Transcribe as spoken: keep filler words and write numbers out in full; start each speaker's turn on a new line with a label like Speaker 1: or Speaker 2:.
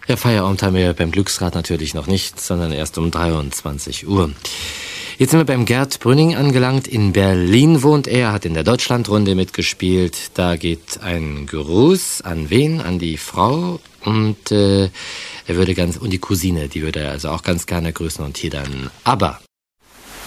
Speaker 1: Ja, Feierabend haben wir beim Glücksrad natürlich noch nicht, sondern erst um dreiundzwanzig Uhr. Jetzt sind wir beim Gerd Brünning angelangt. In Berlin wohnt er, hat in der Deutschlandrunde mitgespielt. Da geht ein Gruß an wen? An die Frau und äh, er würde ganz und die Cousine, die würde er also auch ganz gerne grüßen und hier dann ABBA.